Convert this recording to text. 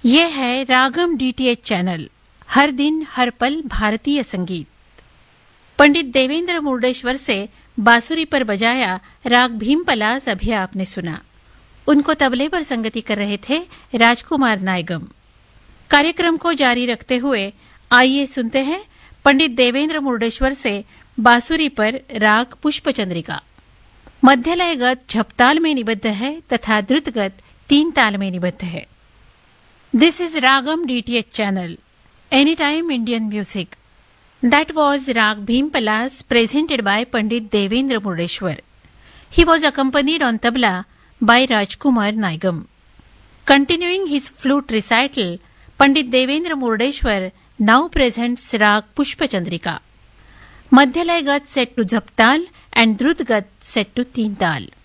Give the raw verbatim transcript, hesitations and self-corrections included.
ये है रागम DTH channel, हर दिन हर पल भारतीय संगीत। पंडित देवेंद्र मुर्डेश्वर से बांसुरी पर बजाया राग भीमपलास अभी आपने सुना। उनको तबले पर संगति कर रहे थे राजकुमार नायगम। कार्यक्रम को जारी रखते हुए आइए सुनते हैं पंडित देवेंद्र मुर्डेश्वर से बांसुरी पर राग पुष्पचंद्रिका। मध्यलयगत झपताल में निबद्ध है तथा द्रुतगत तीन ताल में निबद्ध है। दिस is ragam DTH channel, any time Indian music. That was Rag Bhimpalas presented by Pandit Devendra Murdeshwar. He was accompanied on tabla by Rajkumar Naigam. Continuing his flute recital, Pandit Devendra Murdeshwar now presents Rag Pushpachandrika. Madhyalay gat set to Zaptal and Drutgat set to Teen Tal.